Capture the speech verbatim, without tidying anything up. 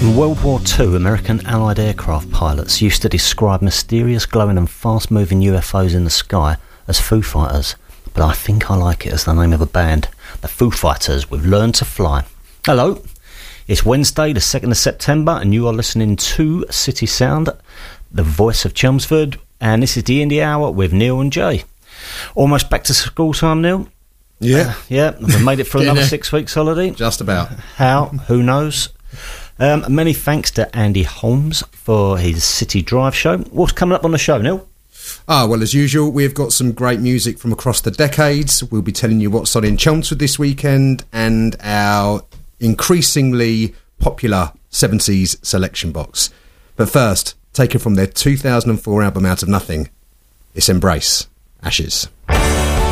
In World War Two, American Allied aircraft pilots used to describe mysterious, glowing and fast-moving U F Os in the sky as Foo Fighters, but I think I like it as the name of a band, the Foo Fighters with Learn to Fly. Hello, it's Wednesday the second of September and you are listening to City Sound, the voice of Chelmsford, and this is the Indie Hour with Neil and Jay. Almost back to school time, Neil? Yeah. Uh, yeah, we've made it for another there. six weeks holiday. Just about. How? Who knows? Um, many thanks to Andy Holmes for his City Drive show. What's coming up on the show, Neil? Ah, well, as usual, we've got some great music from across the decades. We'll be telling you what's on in Chelmsford this weekend and our increasingly popular seventies selection box. But first, taken from their two thousand four album Out of Nothing, it's Embrace, Ashes.